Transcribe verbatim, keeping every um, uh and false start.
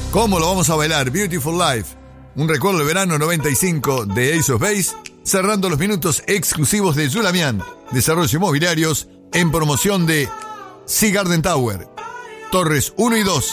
¿Cómo lo vamos a bailar? Beautiful Life. Un recuerdo de verano noventa y cinco de Ace of Base, cerrando los minutos exclusivos de Zulamian, Desarrollos Inmobiliarios, en promoción de Sea Garden Tower, Torres uno y dos.